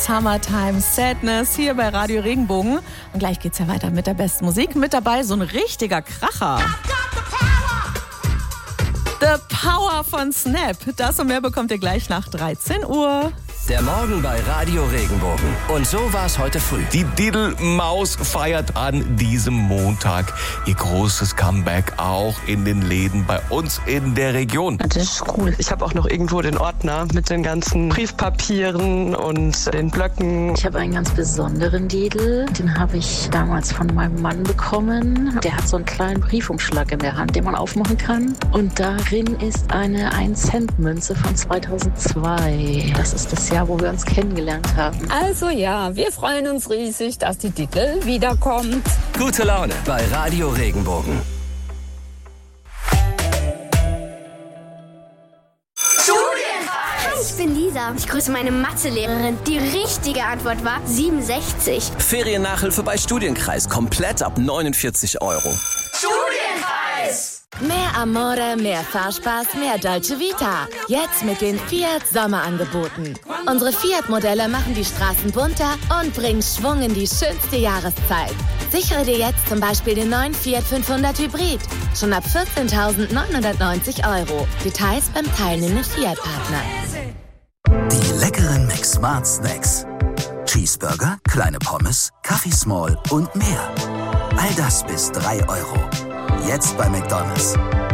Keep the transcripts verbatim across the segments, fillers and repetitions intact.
Summertime Sadness hier bei Radio Regenbogen. Und gleich geht's ja weiter mit der besten Musik. Mit dabei so ein richtiger Kracher. The Power von Snap. Das und mehr bekommt ihr gleich nach dreizehn Uhr. Der Morgen bei Radio Regenbogen. Und so war es heute früh. Die Diddelmaus feiert an diesem Montag ihr großes Comeback auch in den Läden bei uns in der Region. Das ist cool. Ich habe auch noch irgendwo den Ordner mit den ganzen Briefpapieren und den Blöcken. Ich habe einen ganz besonderen Didel. Den habe ich damals von meinem Mann bekommen. Der hat so einen kleinen Briefumschlag in der Hand, den man aufmachen kann. Und darin ist eine ein Cent Münze von zweitausendzwei. Das ist das Jahr, wo wir uns kennengelernt haben. Also ja, wir freuen uns riesig, dass die Didel wiederkommt. Gute Laune bei Radio Regenbogen. Hi, ich bin Lisa. Ich grüße meine Mathelehrerin. Die richtige Antwort war siebenundsechzig. Feriennachhilfe bei Studienkreis. Komplett ab neunundvierzig Euro. Studienpreis! Mehr Amore, mehr Fahrspaß, mehr Dolce Vita. Jetzt mit den Fiat Sommerangeboten. Unsere Fiat-Modelle machen die Straßen bunter und bringen Schwung in die schönste Jahreszeit. Sichere dir jetzt zum Beispiel den neuen Fiat fünfhundert Hybrid. Schon ab vierzehntausendneunhundertneunzig Euro. Details beim teilnehmenden Fiat-Partner. Die leckeren McSmart Snacks. Cheeseburger, kleine Pommes, Kaffee Small und mehr. All das bis drei Euro. Jetzt bei McDonald's.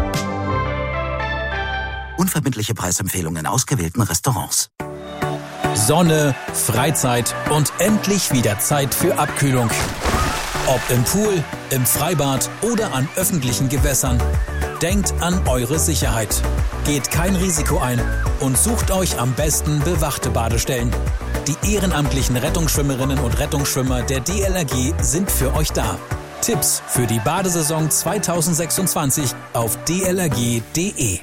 Unverbindliche Preisempfehlungen in ausgewählten Restaurants. Sonne, Freizeit und endlich wieder Zeit für Abkühlung. Ob im Pool, im Freibad oder an öffentlichen Gewässern. Denkt an eure Sicherheit. Geht kein Risiko ein und sucht euch am besten bewachte Badestellen. Die ehrenamtlichen Rettungsschwimmerinnen und Rettungsschwimmer der D L R G sind für euch da. Tipps für die Badesaison zweitausendsechsundzwanzig auf d l r g punkt d e.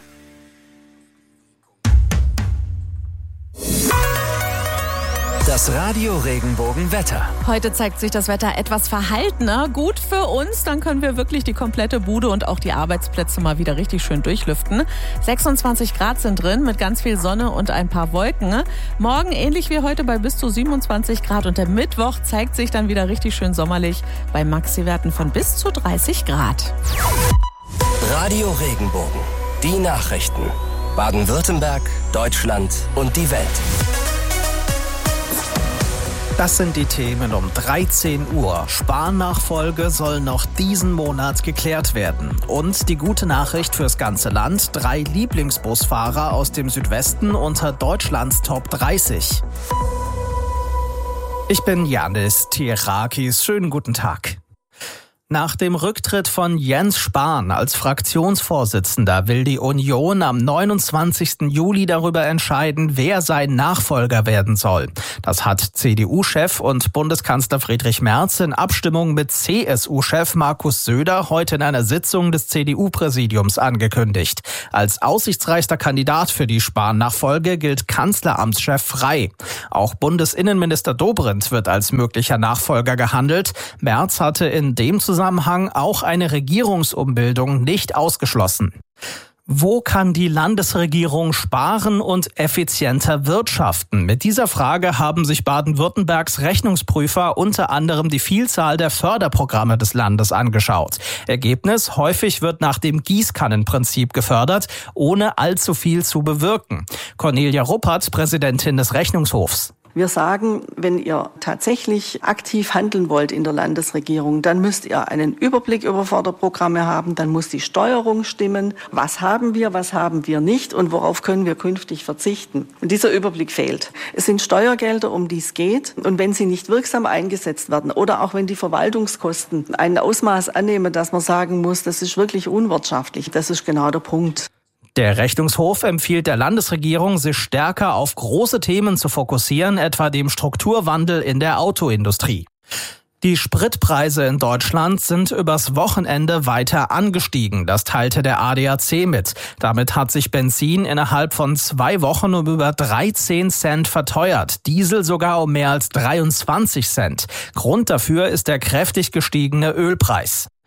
Das Radio Regenbogen Wetter. Heute zeigt sich das Wetter etwas verhaltener. Gut für uns, dann können wir wirklich die komplette Bude und auch die Arbeitsplätze mal wieder richtig schön durchlüften. sechsundzwanzig Grad sind drin mit ganz viel Sonne und ein paar Wolken. Morgen ähnlich wie heute bei bis zu siebenundzwanzig Grad und der Mittwoch zeigt sich dann wieder richtig schön sommerlich bei Maxi-Werten von bis zu dreißig Grad. Radio Regenbogen. Die Nachrichten. Baden-Württemberg, Deutschland und die Welt. Das sind die Themen um dreizehn Uhr. Spahn-Nachfolge soll noch diesen Monat geklärt werden. Und die gute Nachricht fürs ganze Land: drei Lieblingsbusfahrer aus dem Südwesten unter Deutschlands Top dreißig. Ich bin Janis Tierakis. Schönen guten Tag. Nach dem Rücktritt von Jens Spahn als Fraktionsvorsitzender will die Union am neunundzwanzigsten Juli darüber entscheiden, wer sein Nachfolger werden soll. Das hat C D U-Chef und Bundeskanzler Friedrich Merz in Abstimmung mit C S U-Chef Markus Söder heute in einer Sitzung des C D U-Präsidiums angekündigt. Als aussichtsreichster Kandidat für die Spahn-Nachfolge gilt Kanzleramtschef Frey. Auch Bundesinnenminister Dobrindt wird als möglicher Nachfolger gehandelt. Merz hatte in dem Zusammenhang Zusammenhang auch eine Regierungsumbildung nicht ausgeschlossen. Wo kann die Landesregierung sparen und effizienter wirtschaften? Mit dieser Frage haben sich Baden-Württembergs Rechnungsprüfer unter anderem die Vielzahl der Förderprogramme des Landes angeschaut. Ergebnis: häufig wird nach dem Gießkannenprinzip gefördert, ohne allzu viel zu bewirken. Cornelia Ruppert, Präsidentin des Rechnungshofs. Wir sagen, wenn ihr tatsächlich aktiv handeln wollt in der Landesregierung, dann müsst ihr einen Überblick über Förderprogramme haben, dann muss die Steuerung stimmen. Was haben wir, was haben wir nicht und worauf können wir künftig verzichten? Und dieser Überblick fehlt. Es sind Steuergelder, um die es geht. Und wenn sie nicht wirksam eingesetzt werden oder auch wenn die Verwaltungskosten ein Ausmaß annehmen, dass man sagen muss, das ist wirklich unwirtschaftlich, das ist genau der Punkt. Der Rechnungshof empfiehlt der Landesregierung, sich stärker auf große Themen zu fokussieren, etwa dem Strukturwandel in der Autoindustrie. Die Spritpreise in Deutschland sind übers Wochenende weiter angestiegen. Das teilte der A D A C mit. Damit hat sich Benzin innerhalb von zwei Wochen um über dreizehn Cent verteuert. Diesel sogar um mehr als dreiundzwanzig Cent. Grund dafür ist der kräftig gestiegene Ölpreis.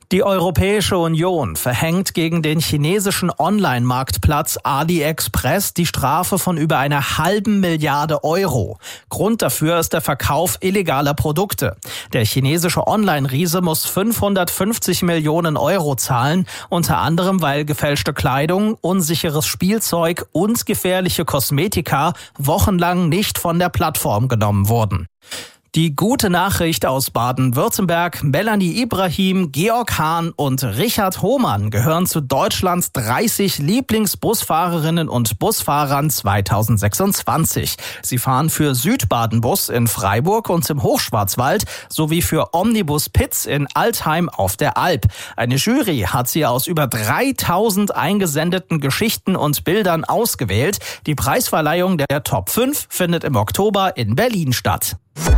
Die Europäische Union verhängt gegen den chinesischen Online-Marktplatz AliExpress die Strafe von über einer halben Milliarde Euro. Grund dafür ist der Verkauf illegaler Produkte. Der chinesische Online-Riese muss fünfhundertfünfzig Millionen Euro zahlen, unter anderem weil gefälschte Kleidung, unsicheres Spielzeug und gefährliche Kosmetika wochenlang nicht von der Plattform genommen wurden. Die gute Nachricht aus Baden-Württemberg: Melanie Ibrahim, Georg Hahn und Richard Hohmann gehören zu Deutschlands dreißig Lieblingsbusfahrerinnen und Busfahrern zweitausendsechsundzwanzig. Sie fahren für Südbaden-Bus in Freiburg und im Hochschwarzwald sowie für Omnibus Pitz in Altheim auf der Alp. Eine Jury hat sie aus über dreitausend eingesendeten Geschichten und Bildern ausgewählt. Die Preisverleihung der Top fünf findet im Oktober in Berlin statt.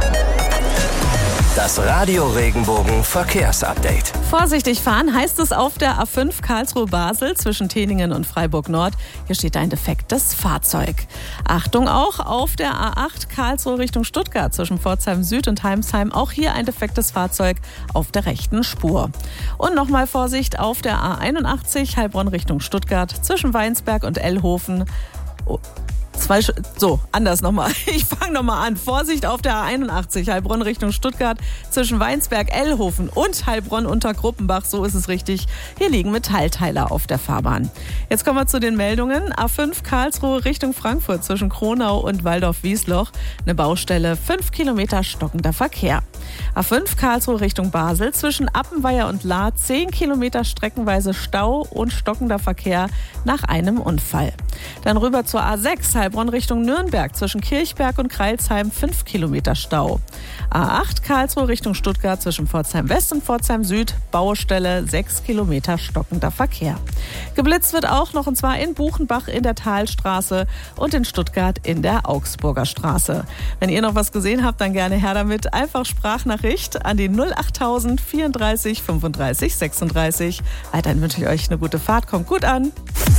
Das Radio Regenbogen Verkehrsupdate. Vorsichtig fahren heißt es auf der A fünf Karlsruhe-Basel zwischen Teningen und Freiburg-Nord. Hier steht ein defektes Fahrzeug. Achtung auch auf der A acht Karlsruhe Richtung Stuttgart zwischen Pforzheim Süd und Heimsheim. Auch hier ein defektes Fahrzeug auf der rechten Spur. Und nochmal Vorsicht auf der A einundachtzig Heilbronn Richtung Stuttgart zwischen Weinsberg und Ellhofen. Oh. Zwei, so, anders nochmal. Ich fange nochmal an. Vorsicht auf der A einundachtzig, Heilbronn Richtung Stuttgart, zwischen Weinsberg, Ellhofen und Heilbronn unter Gruppenbach. So ist es richtig. Hier liegen Metallteiler auf der Fahrbahn. Jetzt kommen wir zu den Meldungen. A fünf Karlsruhe Richtung Frankfurt zwischen Kronau und Waldorf-Wiesloch. Eine Baustelle, fünf Kilometer stockender Verkehr. A fünf Karlsruhe Richtung Basel zwischen Appenweier und Lahr, zehn Kilometer streckenweise Stau und stockender Verkehr nach einem Unfall. Dann rüber zur A sechs, Heilbronn Richtung Nürnberg zwischen Kirchberg und Kreilsheim, fünf Kilometer Stau. A acht Karlsruhe Richtung Stuttgart zwischen Pforzheim West und Pforzheim Süd, Baustelle, sechs Kilometer stockender Verkehr. Geblitzt wird auch noch, und zwar in Buchenbach in der Talstraße und in Stuttgart in der Augsburger Straße. Wenn ihr noch was gesehen habt, dann gerne her damit. Einfach Sprachnachricht an die null achttausend vierunddreißig fünfunddreißig sechsunddreißig. Weiterhin wünsche ich euch eine gute Fahrt. Kommt gut an.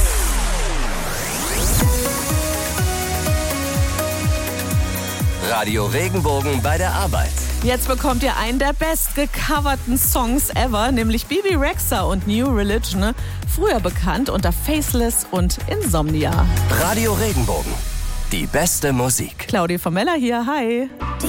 Radio Regenbogen bei der Arbeit. Jetzt bekommt ihr einen der bestgecoverten Songs ever, nämlich Bibi Rexha und New Religion, früher bekannt unter Faceless und Insomnia. Radio Regenbogen, die beste Musik. Claudia Formella hier, hi.